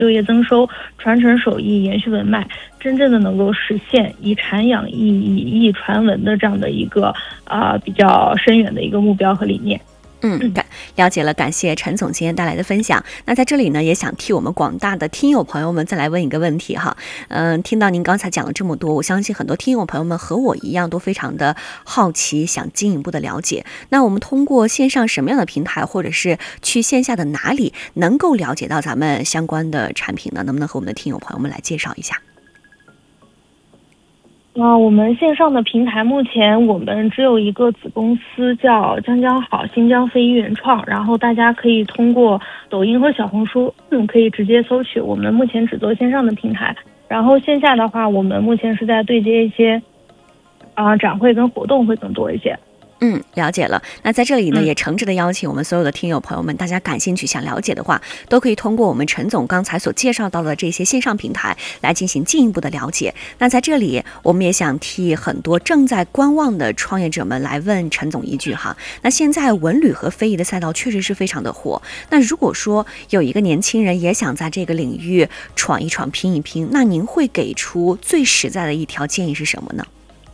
就业增收，传承手艺，延续文脉，真正的能够实现以产养艺、以艺传文的这样的一个比较深远的一个目标和理念。 了解了，感谢陈总今天带来的分享。那在这里呢，也想替我们广大的听友朋友们再来问一个问题哈。听到您刚才讲了这么多，我相信很多听友朋友们和我一样都非常的好奇，想进一步的了解。那我们通过线上什么样的平台，或者是去线下的哪里，能够了解到咱们相关的产品呢？能不能和我们的听友朋友们来介绍一下？ 我们线上的平台目前我们只有一个子公司叫江江好新疆非遗原创，然后大家可以通过抖音和小红书可以直接搜取。我们目前只做线上的平台，然后线下的话我们目前是在对接一些展会跟活动会更多一些。 了解了。那在这里呢，也诚挚的邀请我们所有的听友朋友们，大家感兴趣想了解的话，都可以通过我们陈总刚才所介绍到的这些线上平台来进行进一步的了解。那在这里，我们也想替很多正在观望的创业者们来问陈总一句哈。那现在文旅和非遗的赛道确实是非常的火。那如果说有一个年轻人也想在这个领域闯一闯、拼一拼，那您会给出最实在的一条建议是什么呢？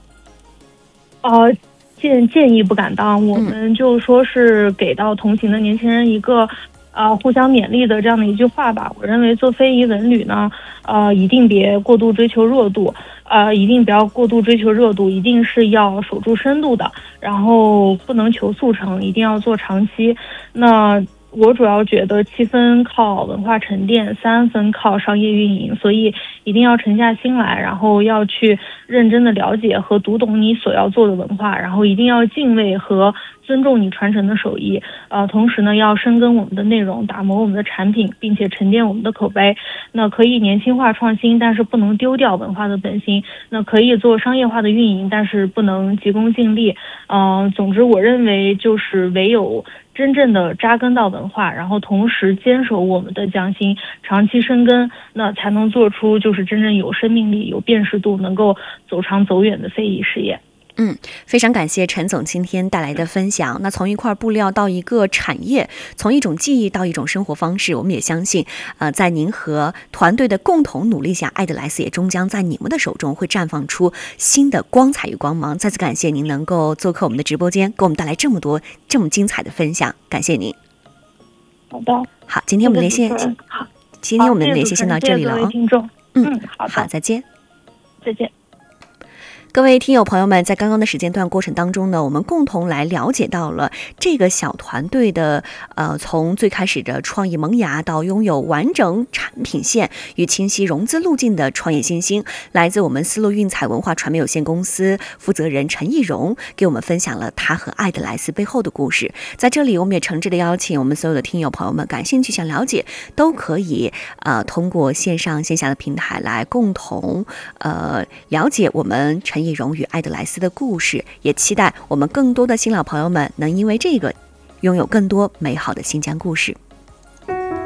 建议不敢当，我们就说是给到同行的年轻人一个互相勉励的这样的一句话吧。我认为做非遗文旅呢，一定别过度追求热度，一定不要过度追求热度，一定是要守住深度的，然后不能求速成，一定要做长期。那我主要觉得7分靠文化沉淀，3分靠商业运营，所以一定要沉下心来，然后要去认真的了解和读懂你所要做的文化，然后一定要敬畏和尊重你传承的手艺，同时呢要深耕我们的内容，打磨我们的产品，并且沉淀我们的口碑。那可以年轻化创新，但是不能丢掉文化的本心。那可以做商业化的运营，但是不能急功近利。总之我认为就是唯有真正的扎根到文化，然后同时坚守我们的匠心，长期深耕，那才能做出就是真正有生命力、有辨识度、能够走长走远的非遗事业。 非常感谢陈总今天带来的分享。那从一块布料到一个产业，从一种技艺到一种生活方式，我们也相信，在您和团队的共同努力下，爱德莱斯也终将在你们的手中会绽放出新的光彩与光芒。再次感谢您能够做客我们的直播间，给我们带来这么多这么精彩的分享，感谢您。 好的， 好，今天我们的连线，今天我们的连线先到这里了哦。好，再见。 再见。 各位听友朋友们，在刚刚的时间段过程当中呢，我们共同来了解到了这个小团队的从最开始的创意萌芽到拥有完整产品线与清晰融资路径的创业新星，来自我们丝路运彩文化传媒有限公司负责人陈义荣给我们分享了他和爱德莱斯背后的故事。在这里我们也诚挚的邀请我们所有的听友朋友们，感兴趣想了解都可以通过线上线下的平台来共同了解我们陈义荣与爱德莱斯的故事，也期待我们更多的新老朋友们能因为这个拥有更多美好的新疆故事。